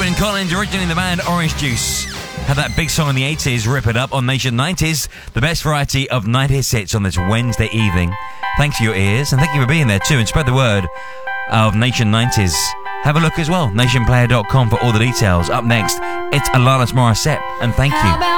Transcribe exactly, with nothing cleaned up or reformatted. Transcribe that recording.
Joan Collins, originally in the band Orange Juice. Had that big song in the eighties, Rip It Up, on Nation nineties. The best variety of nineties hits on this Wednesday evening. Thanks for your ears, and thank you for being there too, and spread the word of Nation nineties. Have a look as well, nation player dot com for all the details. Up next, it's Alanis Morissette, and thank you.